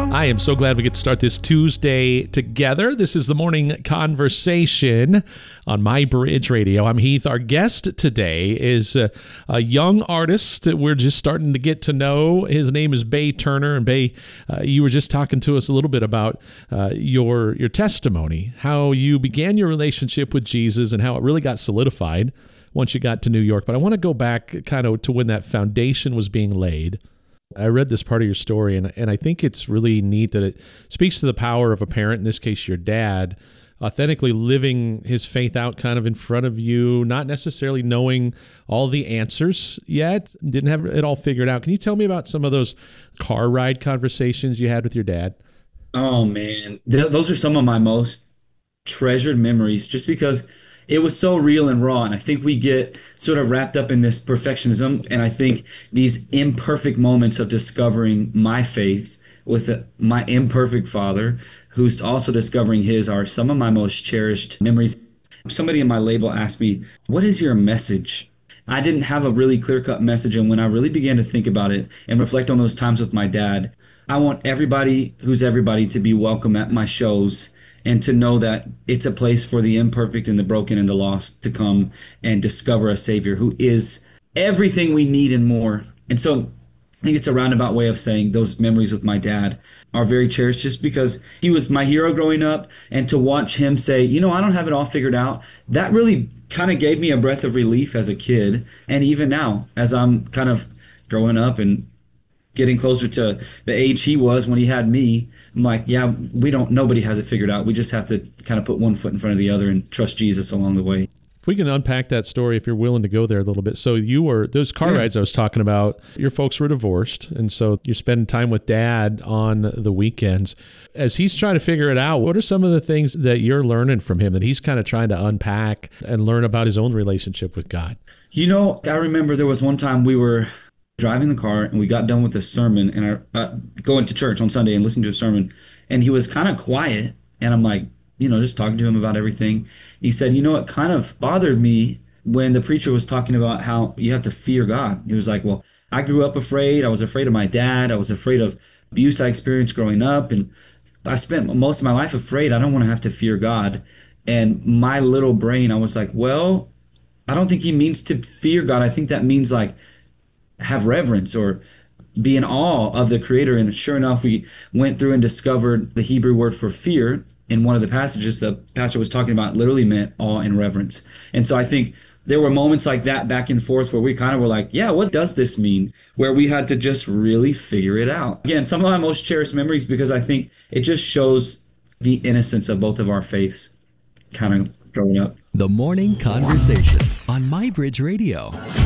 I am so glad we get to start this Tuesday together. This is the Morning Conversation on My Bridge Radio. I'm Heath. Our guest today is a young artist that we're just starting to get to know. His name is Bay Turner. And Bay, you were just talking to us a little bit about your testimony, how you began your relationship with Jesus and how it really got solidified once you got to New York. But I want to go back kind of to when that foundation was being laid. I read this part of your story, and I think it's really neat that it speaks to the power of a parent, in this case your dad, authentically living his faith out kind of in front of you, not necessarily knowing all the answers yet, didn't have it all figured out. Can you tell me about some of those car ride conversations you had with your dad? Oh man, those are some of my most treasured memories just because it was so real and raw. And I think we get sort of wrapped up in this perfectionism. And I think these imperfect moments of discovering my faith with my imperfect father, who's also discovering his, are some of my most cherished memories. Somebody in my label asked me, "What is your message?" I didn't have a really clear-cut message. And when I really began to think about it and reflect on those times with my dad, I want everybody who's everybody to be welcome at my shows and to know that it's a place for the imperfect and the broken and the lost to come and discover a Savior who is everything we need and more. And so I think it's a roundabout way of saying those memories with my dad are very cherished just because he was my hero growing up. And to watch him say, I don't have it all figured out, that really kind of gave me a breath of relief as a kid. And even now, as I'm kind of growing up and getting closer to the age he was when he had me, I'm like, yeah, nobody has it figured out. We just have to kind of put one foot in front of the other and trust Jesus along the way. If we can unpack that story, if you're willing to go there a little bit. So those car rides I was talking about, your folks were divorced, and so you spend time with Dad on the weekends. As he's trying to figure it out, what are some of the things that you're learning from him that he's kind of trying to unpack and learn about his own relationship with God? I remember there was one time we were driving the car and we got done with a sermon, and I going to church on Sunday and listening to a sermon, and he was kind of quiet, and I'm like, just talking to him about everything. He said, it kind of bothered me when the preacher was talking about how you have to fear God. He was like, well, I grew up afraid. I was afraid of my dad. I was afraid of abuse I experienced growing up, and I spent most of my life afraid. I don't want to have to fear God. And my little brain, I was like, well, I don't think he means to fear God. I think that means like have reverence or be in awe of the Creator. And sure enough, we went through and discovered the Hebrew word for fear in one of the passages the pastor was talking about literally meant awe and reverence. And so I think there were moments like that back and forth where we kind of were like, yeah, what does this mean? Where we had to just really figure it out. Again, some of my most cherished memories because I think it just shows the innocence of both of our faiths kind of growing up. The Morning Conversation on My Bridge Radio.